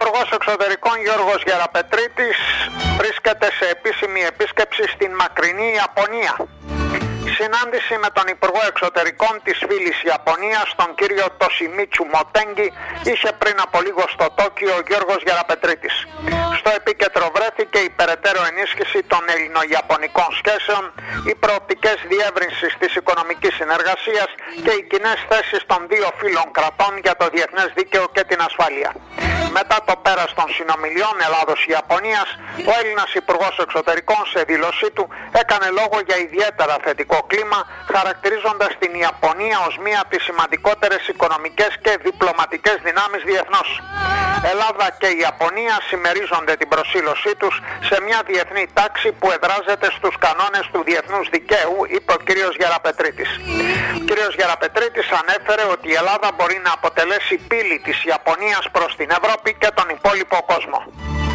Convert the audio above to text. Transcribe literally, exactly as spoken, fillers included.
Υπουργός Εξωτερικών Γιώργος Γεραπετρίτης βρίσκεται σε επίσημη επίσκεψη στην μακρινή Ιαπωνία. Συνάντηση με τον Υπουργό Εξωτερικών της φίλης Ιαπωνίας, τον κύριο Τοσιμίτσου Μοτέγκη, είχε πριν από λίγο στο Τόκιο ο Γιώργος Γεραπετρίτης. Στο επίκεντρο βρέθηκε η περαιτέρω ενίσχυση των ελληνο-ιαπωνικών σχέσεων, οι προοπτικές διεύρυνσης της οικονομικής συνεργασίας και οι κοινές θέσεις των δύο φίλων κρατών για το διεθνές δίκαιο και την ασφάλεια. Μετά το πέρας των συνομιλιών Ελλάδος-Ιαπωνίας, ο Έλληνας Υπουργός Εξωτερικών σε δήλωσή του έκανε λόγο για ιδιαίτερα θετικό κλίμα, χαρακτηρίζοντας την Ιαπωνία ως μία από τις σημαντικότερες οικονομικές και διπλωματικές δυνάμεις διεθνώς. Ελλάδα και η Ιαπωνία συμμερίζονται την προσήλωσή τους σε μια διεθνή τάξη που εδράζεται στους κανόνες του διεθνούς δικαίου, είπε ο κ. Γεραπετρίτης. Ο κ. Γεραπετρίτης ανέφερε ότι η Ελλάδα μπορεί να αποτελέσει πύλη της Ιαπωνίας προς την Ευρώπη και τον υπόλοιπο κόσμο.